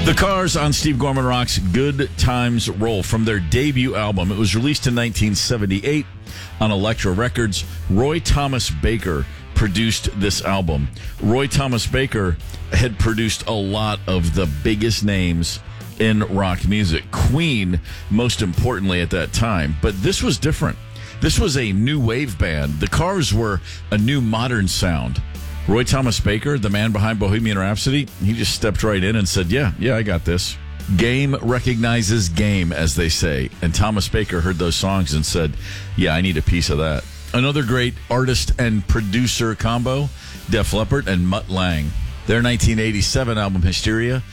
The Cars on Steve Gorman Rock's Good Times Roll from their debut album. It was released in 1978 on Elektra Records. Roy Thomas Baker produced this album. Roy Thomas Baker had produced a lot of the biggest names in rock music. Queen, most importantly at that time. But this was different. This was a new wave band. The Cars were a new modern sound. Roy Thomas Baker, the man behind Bohemian Rhapsody, he just stepped right in and said, yeah, I got this. Game recognizes game, as they say. And Thomas Baker heard those songs and said, yeah, I need a piece of that. Another great artist and producer combo, Def Leppard and Mutt Lange. Their 1987 album, Hysteria,